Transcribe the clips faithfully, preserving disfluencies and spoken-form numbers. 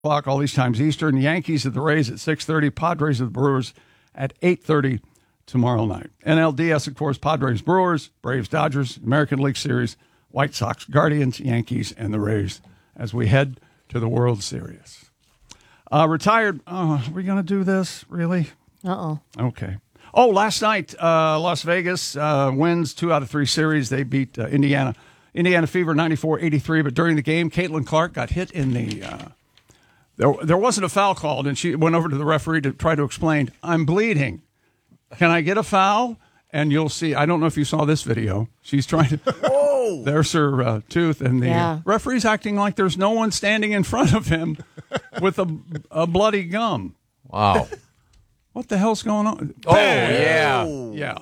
o'clock, all these times Eastern. Yankees at the Rays at six thirty. Padres at the Brewers at eight thirty tomorrow night. N L D S, of course, Padres, Brewers, Braves, Dodgers, American League Series, White Sox, Guardians, Yankees, and the Rays as we head to the World Series. Uh, retired. Oh, are we going to do this? Really? Uh-oh. Okay. Oh, last night, uh, Las Vegas uh, wins two out of three series. They beat uh, Indiana. Indiana Fever ninety-four eighty-three. But during the game, Caitlin Clark got hit in the uh, – there, there wasn't a foul called, and she went over to the referee to try to explain, I'm bleeding. Can I get a foul? And you'll see. I don't know if you saw this video. She's trying to – Whoa! There's her uh, tooth, and the yeah. referee's acting like there's no one standing in front of him with a, a bloody gum. Wow. What the hell's going on? Oh, yeah. Yeah.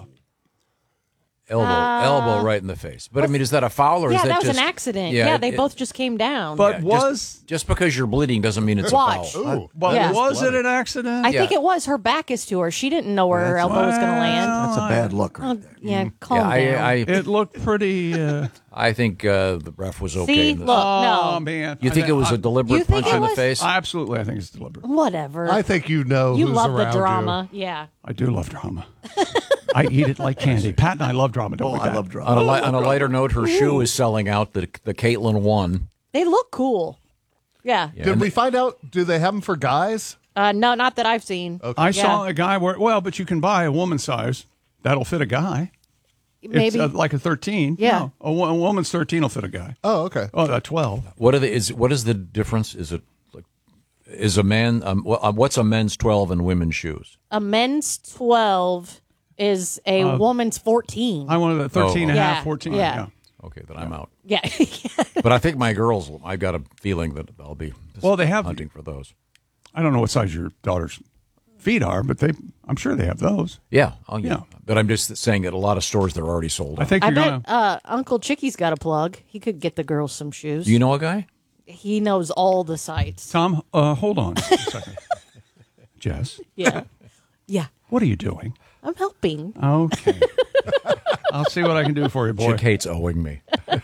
Elbow, Uh, elbow right in the face. But, I mean, is that a foul or yeah, is that, that was just... an accident. Yeah, it- they it- both just came down. But yeah, was Just, just because you're bleeding doesn't mean it's Watch. a foul. Ooh, but Yeah. was it an accident? I Yeah. think it was. Her back is to her. She didn't know where her elbow was going to land. That's a bad look. Oh, Right there. yeah, calm Yeah, I, down. I, It looked pretty. Uh, I think uh, the ref was okay. See, in this. look, oh no. man! You think I, it was I, a deliberate You think punch it in the was? face? I absolutely, I think it's deliberate. Whatever. I think you know you who's love the around drama. Yeah. I do love drama. I eat it like candy. Pat and I love drama. Don't You. we? Oh, I Pat? love drama. on, a li- on a lighter note, her shoe is selling out. The the Caitlin one. They look cool. Yeah. Yeah, Did and we find out, do they have them for guys? Uh, no, not that I've seen. Okay. I Yeah. saw a guy wear. Well, but you can buy a woman size that'll fit a guy. Maybe. It's uh, like a thirteen. Yeah. No, a, wo- a woman's thirteen will fit a guy. Oh, okay. Oh, a twelve. What are the, is what is the difference? Is it like is a man? Um, wha- uh, what's a men's twelve and women's shoes? A men's twelve is a woman's fourteen. I wanted a thirteen and a Yeah, half, fourteen. yeah. Yeah. Okay, then I'm out. yeah. But I think my girls. I've got a feeling that I'll be Well, they have- hunting for those. I don't know what size your daughter's feet are, but they. I'm sure they have those. Yeah, oh, yeah. Yeah. But I'm just saying that a lot of stores they're already sold. I out. think I you're bet gonna. uh, Uncle Chicky's got a plug. He could get the girls some shoes. Do you know a guy? He knows all the sites. Tom, uh, hold on a second. Jess, Yeah. Yeah. what are you doing? I'm helping. Okay. I'll see what I can do for you, boy. Chick hates owing me.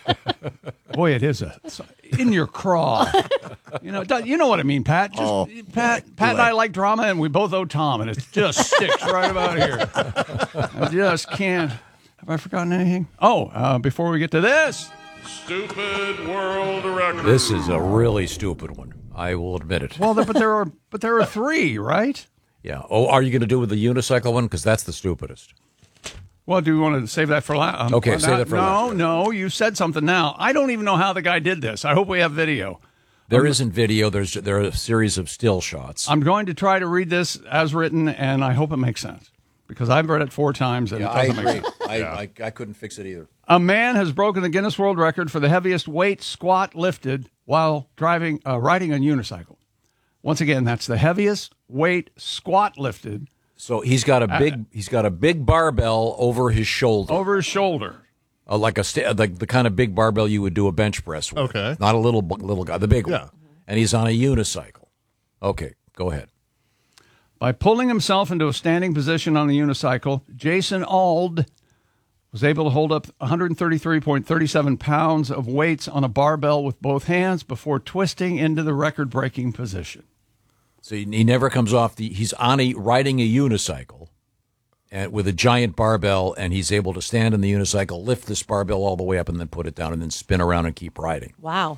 Boy, it is a it's in your craw. You know, do- you know what I mean, Pat. Just, Oh, Pat, Pat and I like drama, and we both owe Tom, and it just sticks right about here. I just can't. Have I forgotten anything? Oh, uh, before we get to this, Stupid world record. This is a really stupid one. I will admit it. well, there, but there are but there are three, right? Yeah. Oh, are you going to do with the unicycle one? Because that's the stupidest. Well, do you want to save that for last? Okay, save that for no, last. No, no, you said something now. I don't even know how the guy did this. I hope we have video. There isn't video. There's there are a series of still shots. I'm going to try to read this as written, and I hope it makes sense because I've read it four times and Yeah, it I doesn't make agree. sense. I, I I couldn't fix it either. A man has broken the Guinness World Record for the heaviest weight squat lifted while driving, uh, riding a unicycle. Once again, that's the heaviest weight squat lifted So he's got a big he's got a big barbell over his shoulder, over his shoulder. uh, like a sta- like the kind of big barbell you would do a bench press with. Okay. Not a little bu- little guy, the big Yeah. one. And he's on a unicycle. Okay, go ahead. By pulling himself into a standing position on the unicycle, Jason Ald was able to hold up one hundred thirty-three point three seven pounds of weights on a barbell with both hands before twisting into the record-breaking position. So he, he never comes off the. He's on a riding a unicycle, and with a giant barbell, and he's able to stand in the unicycle, lift this barbell all the way up, and then put it down, and then spin around and keep riding. Wow.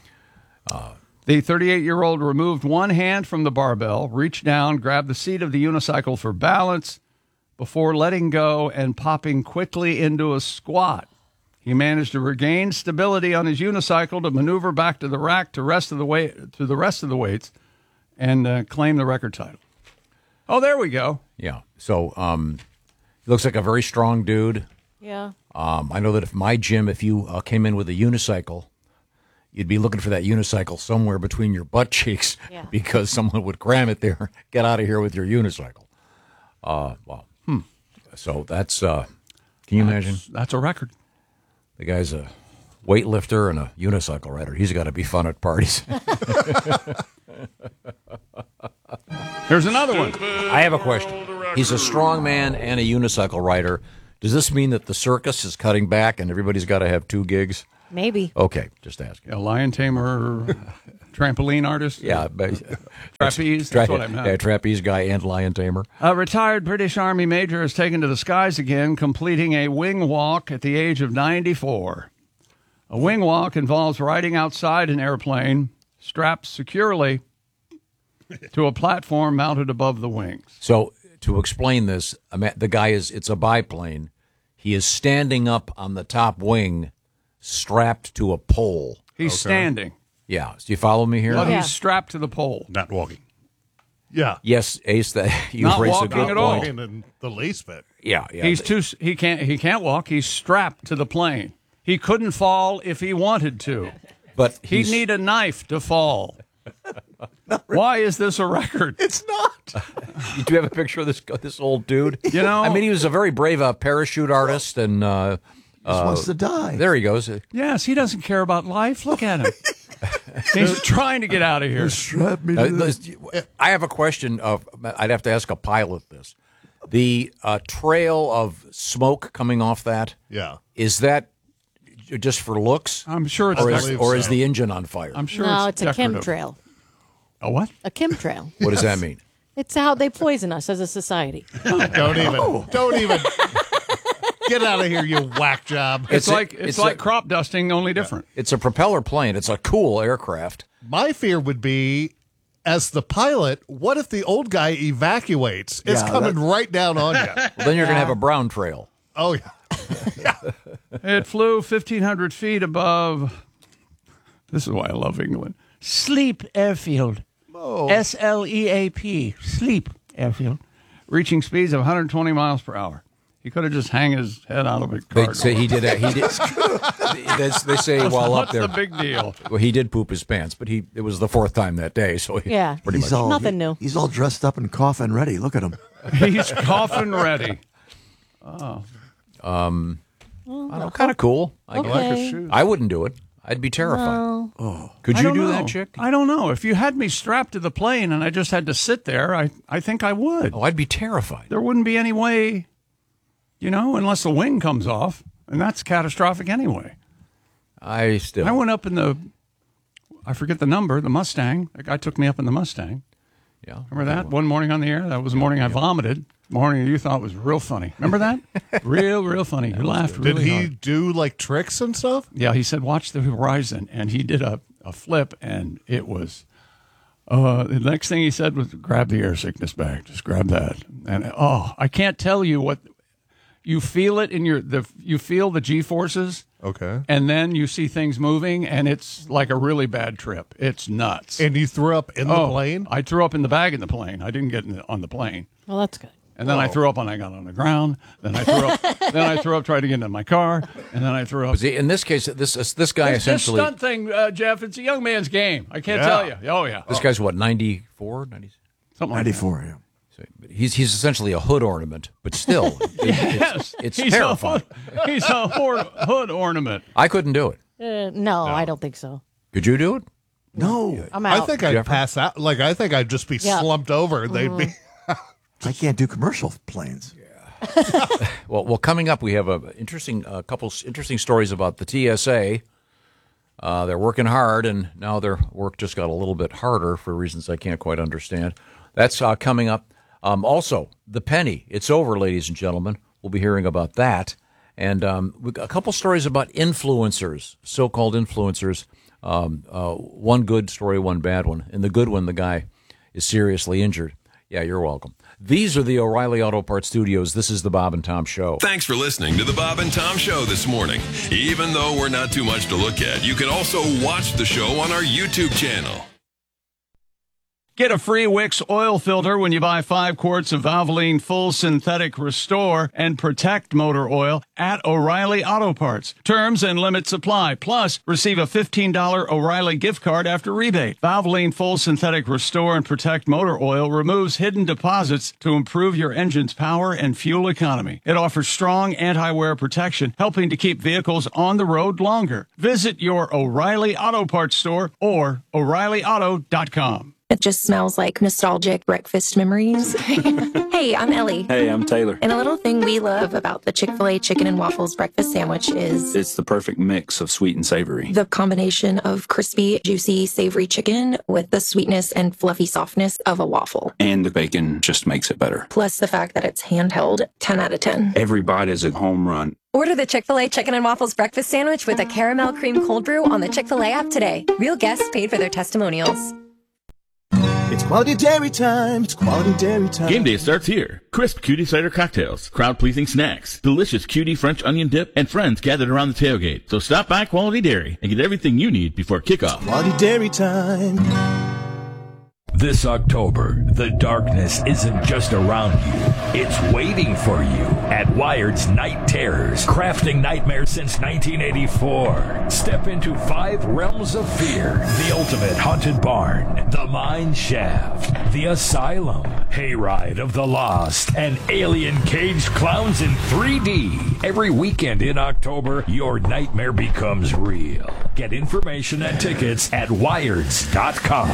The thirty-eight-year-old removed one hand from the barbell, reached down, grabbed the seat of the unicycle for balance before letting go and popping quickly into a squat. He managed to regain stability on his unicycle to maneuver back to the rack to rest of the weight to the rest of the weights and uh, claim the record title. Oh, there we go. Yeah. So um, he looks like a very strong dude. Yeah. Um, I know that if my gym, if you uh, came in with a unicycle, you'd be looking for that unicycle somewhere between your butt cheeks Yeah. because someone would cram it there. Get out of here with your unicycle. Uh, well, hmm. So that's, uh, can you imagine? That's a record. The guy's a weightlifter and a unicycle rider. He's got to be fun at parties. Here's another one. I have a question. He's a strong man and a unicycle rider. Does this mean that the circus is cutting back and everybody's got to have two gigs? Maybe. Okay, just asking. A lion tamer trampoline artist. Yeah, but, Trapeze. tra- That's what I meant. yeah, trapeze guy and lion tamer. A retired British Army major is taken to the skies again, completing a wing walk at the age of ninety-four. A wing walk involves riding outside an airplane, strapped securely to a platform mounted above the wings. So to explain this, I mean, the guy is, it's a biplane. He is standing up on the top wing, strapped to a pole. He's standing. Yeah. Do you follow me here? Well, Yeah. he's strapped to the pole. Not walking. Yeah. Yes, Ace, that you Not raised a walking good at all. point. Walking in the least bit. Yeah, yeah. He's too. He can't. He can't walk. He's strapped to the plane. He couldn't fall if he wanted to. but He'd he's, need a knife to fall. Why is this a record? It's not. you do have a picture of this this old dude? You know? I mean, he was a very brave uh, parachute artist, and uh, Just wants to die. there he goes. Yes, he doesn't care about life. Look at him. He's trying to get out of here. Strap me Uh, to this. this- I have a question. Of I'd have to ask a pilot this. The uh, trail of smoke coming off that, Yeah. is that just for looks? I'm sure it's. or is, believe or is so. the engine on fire? I'm sure no, it's, it's, a decorative. chemtrail. A what? A chemtrail. What does that mean? It's how they poison us as a society. Don't even. Don't even. Get out of here, you whack job. It's, It's a- like it's, it's like a- crop dusting, only different. It's a propeller plane. It's a cool aircraft. My fear would be, as the pilot, what if the old guy evacuates? It's Yeah, coming that- right down on you. Well, then you're going to have a brown trail. Oh, yeah. It flew fifteen hundred feet above. This is why I love England. Sleep Airfield. S L E A P. Sleep Airfield. Reaching speeds of one hundred twenty miles per hour. He could have just hang his head out of a car. They say he did. A, he did. they, they say while up What's there, the big deal? well, he did poop his pants, but he it was the fourth time that day, so he, Yeah. pretty He's much. all, Nothing new. He's all dressed up and coughing ready. Look at him. He's coffin ready. kind of cool. I, guess. Okay. I wouldn't do it. I'd be terrified. No. Could I you don't do know. that, chick? I don't know. If you had me strapped to the plane and I just had to sit there, I, I think I would. Oh, I'd be terrified. There wouldn't be any way, you know, unless the wing comes off, and that's catastrophic anyway. I still. I went up in the, I forget the number, the Mustang. The guy took me up in the Mustang. yeah. Remember that? One morning on the air? That was the morning I vomited. Morning you thought was real funny. Remember that? real, real funny. You laughed Did really he hard. do like tricks and stuff? Yeah, he said, watch the horizon. And he did a, a flip, and it was, uh, the next thing he said was, grab the air sickness bag. Just grab that. And, oh, I can't tell you what, you feel it in your, the you feel the G-forces, Okay. and then you see things moving, and it's like a really bad trip. It's nuts. And you threw up in the oh, plane? I threw up in the bag in the plane. I didn't get in the, on the plane. Well, that's good. And then I threw up when I got on the ground. Then I threw up. then I threw up trying to get into my car. And then I threw up. See, in this case, this this guy This, this essentially. stunt thing, uh, Jeff, it's a young man's game. I can't Yeah. tell you. Oh, yeah. This guy's what, ninety-four, ninety? Something like ninety-four, yeah. So he's he's essentially a hood ornament, but still, it- Yes. it's, it's he's terrifying. A hood, he's a hor- hood ornament. I couldn't do it. Uh, no, I don't think so. Could you do it? No, I'm out. I think I'd Jeffrey? pass out. Like, I think I'd just be Yeah. slumped over and they'd be. I can't do commercial planes. Well, well, coming up, we have a interesting a couple s- interesting stories about the T S A. Uh, they're working hard, and now their work just got a little bit harder for reasons I can't quite understand. That's uh, coming up. Um, also, the penny. It's over, ladies and gentlemen. We'll be hearing about that. And um, we got a couple stories about influencers, so-called influencers. Um, uh, one good story, one bad one. In the good one, the guy is seriously injured. Yeah, you're welcome. These are the O'Reilly Auto Parts Studios. This is the Bob and Tom Show. Thanks for listening to the Bob and Tom Show this morning. Even though we're not too much to look at, you can also watch the show on our YouTube channel. Get a free Wix oil filter when you buy five quarts of Valvoline Full Synthetic Restore and Protect motor oil at O'Reilly Auto Parts. Terms and limits apply. Plus, receive a fifteen dollars O'Reilly gift card after rebate. Valvoline Full Synthetic Restore and Protect motor oil removes hidden deposits to improve your engine's power and fuel economy. It offers strong anti-wear protection, helping to keep vehicles on the road longer. Visit your O'Reilly Auto Parts store or O'Reilly Auto dot com. It just smells like nostalgic breakfast memories. Hey, I'm Ellie. Hey, I'm Taylor. And a little thing we love about the Chick-fil-A chicken and waffles breakfast sandwich is It's the perfect mix of sweet and savory. the combination of crispy, juicy, savory chicken with the sweetness and fluffy softness of a waffle. And the bacon just makes it better. Plus the fact that it's handheld, ten out of ten. Every bite is a home run. Order the Chick-fil-A Chicken and Waffles Breakfast Sandwich with a caramel cream cold brew on the Chick-fil-A app today. Real guests paid for their testimonials. It's quality dairy time. It's quality dairy time. Game day starts here. Crisp cutie cider cocktails, crowd-pleasing snacks, delicious cutie French onion dip, and friends gathered around the tailgate. So stop by Quality Dairy and get everything you need before kickoff. Quality dairy time. This October, the darkness isn't just around you, it's waiting for you at Wired's Night Terrors, crafting nightmares since nineteen eighty-four. Step into five realms of fear: the ultimate haunted barn, the mine shaft, the asylum, hayride of the lost, and alien caged clowns in three D. Every weekend in October, your nightmare becomes real. Get information and tickets at wireds dot com.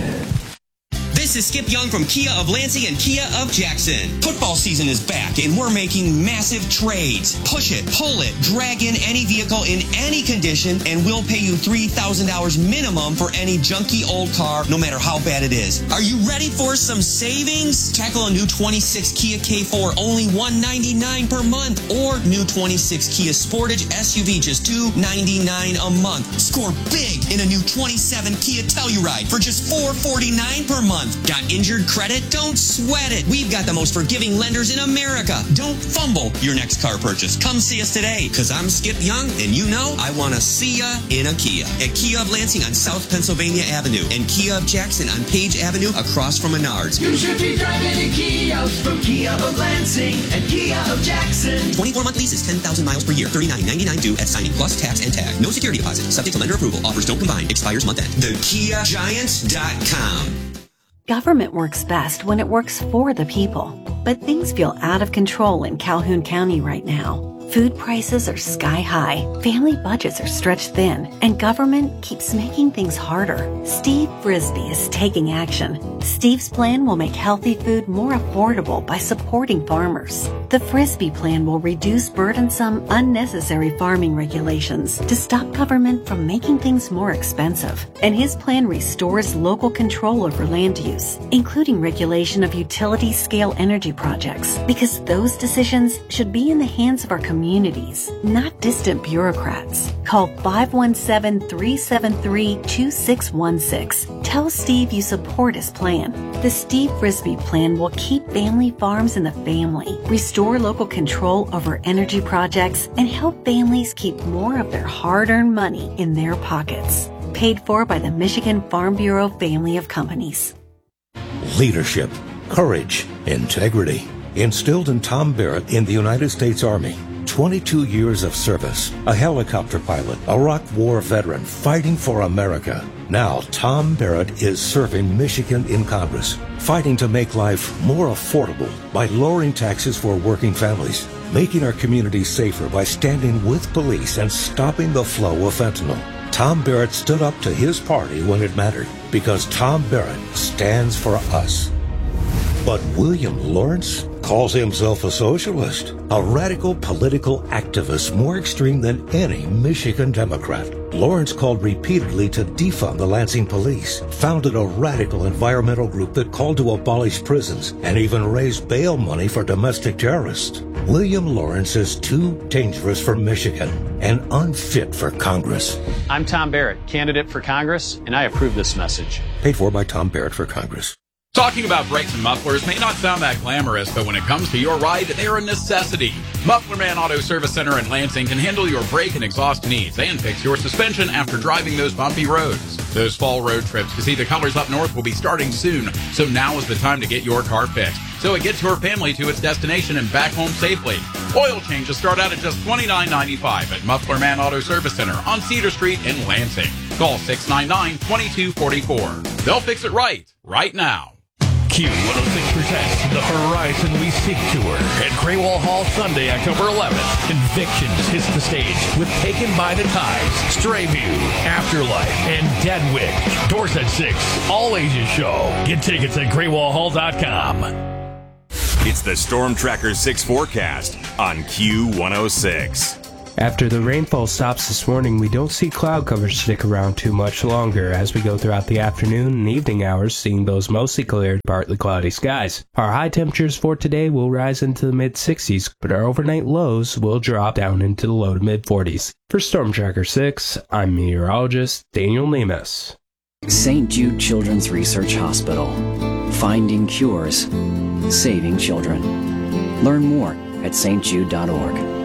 This is Skip Young from Kia of Lansing and Kia of Jackson. Football season is back and we're making massive trades. Push it, pull it, drag in any vehicle in any condition and we'll pay you three thousand dollars minimum for any junky old car, no matter how bad it is. Are you ready for some savings? Tackle a new twenty-six Kia K four, only one hundred ninety-nine dollars per month, or new twenty-six Kia Sportage S U V, just two hundred ninety-nine dollars a month. Score big in a new twenty-seven Kia Telluride for just four hundred forty-nine dollars per month. Got injured credit? Don't sweat it. We've got the most forgiving lenders in America. Don't fumble your next car purchase. Come see us today, because I'm Skip Young, and you know I want to see ya in a Kia. At Kia of Lansing on South Pennsylvania Avenue, and Kia of Jackson on Page Avenue across from Menards. You should be driving a Kia from Kia of Lansing and Kia of Jackson. twenty-four month leases, ten thousand miles per year, thirty-nine ninety-nine due at signing, plus tax and tag. No security deposit. Subject to lender approval. Offers don't combine. Expires month end. the kia giants dot com. Government works best when it works for the people. But things feel out of control in Calhoun County right now. Food prices are sky high, family budgets are stretched thin, and government keeps making things harder. Steve Frisbee is taking action. Steve's plan will make healthy food more affordable by supporting farmers. The Frisbee plan will reduce burdensome, unnecessary farming regulations to stop government from making things more expensive. And his plan restores local control over land use, including regulation of utility-scale energy projects, because those decisions should be in the hands of our communities, not distant bureaucrats. Call five one seven, three seven three, two six one six. Tell Steve you support his plan. The Steve Frisbee plan will keep family farms in the family, restore local control over energy projects, and help families keep more of their hard-earned money in their pockets. Paid for by the Michigan Farm Bureau family of companies. Leadership, courage, integrity. Instilled in Tom Barrett in the United States Army. twenty-two years of service, a helicopter pilot, Iraq War veteran fighting for America. Now Tom Barrett is serving Michigan in Congress, fighting to make life more affordable by lowering taxes for working families, making our communities safer by standing with police and stopping the flow of fentanyl. Tom Barrett stood up to his party when it mattered, because Tom Barrett stands for us. But William Lawrence calls himself a socialist, a radical political activist more extreme than any Michigan Democrat. Lawrence called repeatedly to defund the Lansing police, founded a radical environmental group that called to abolish prisons, and even raised bail money for domestic terrorists. William Lawrence is too dangerous for Michigan and unfit for Congress. I'm Tom Barrett, candidate for Congress, and I approve this message. Paid for by Tom Barrett for Congress. Talking about brakes and mufflers may not sound that glamorous, but when it comes to your ride, they're a necessity. Muffler Man Auto Service Center in Lansing can handle your brake and exhaust needs and fix your suspension after driving those bumpy roads. Those fall road trips to see the colors up north will be starting soon, so now is the time to get your car fixed, so it gets your family to its destination and back home safely. Oil changes start out at just twenty-nine ninety-five at Muffler Man Auto Service Center on Cedar Street in Lansing. Call six nine nine, two two four four. They'll fix it right, right now. Q one oh six presents the Horizon We Seek Tour at Greywall Hall Sunday, October eleventh. Convictions hits the stage with Taken by the Tides, Strayview, Afterlife, and Deadwick. Doors at six. All ages show. Get tickets at greywall hall dot com. It's the Storm Tracker six forecast on Q one oh six. After the rainfall stops this morning, we don't see cloud cover stick around too much longer as we go throughout the afternoon and evening hours, seeing those mostly clear, partly cloudy skies. Our high temperatures for today will rise into the mid sixties, but our overnight lows will drop down into the low to mid forties. For Storm Tracker six, I'm meteorologist Daniel Nemes. Saint Jude Children's Research Hospital. Finding cures. Saving children. Learn more at s t jude dot org.